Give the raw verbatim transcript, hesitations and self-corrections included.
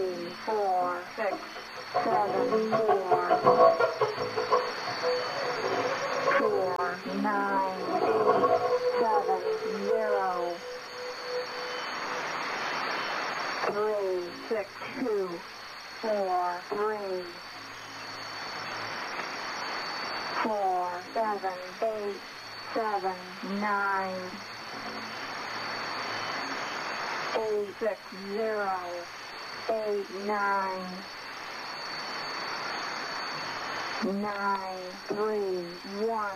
three, four, six, seven, four, four, nine, eight, seven, zero, three, six, two, four, three, four, seven, eight, seven, nine, eight, six, zero, eight, nine, nine, three, one.